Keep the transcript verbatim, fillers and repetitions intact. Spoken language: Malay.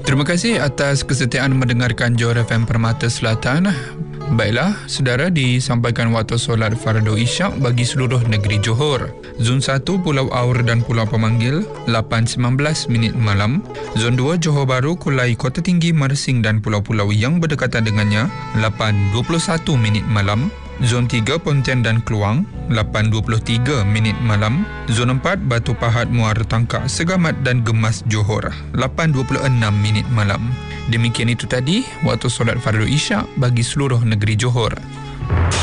Terima kasih atas kesetiaan mendengarkan Johor F M Permata Selatan. Baiklah, saudara, disampaikan waktu solat Fardu Isyak bagi seluruh negeri Johor. Zon satu Pulau Aur dan Pulau Pemanggil lapan sembilan belas minit malam. Zon dua Johor Bahru, Kulai, Kota Tinggi, Mersing dan pulau-pulau yang berdekatan dengannya lapan dua puluh satu minit malam. Zon tiga Pontian dan Keluang lapan dua puluh tiga minit malam. Zon empat Batu Pahat, Muara Tangkak, Segamat dan Gemas Johor lapan dua puluh enam minit malam. Demikian itu tadi waktu solat Fardu Isyak bagi seluruh negeri Johor.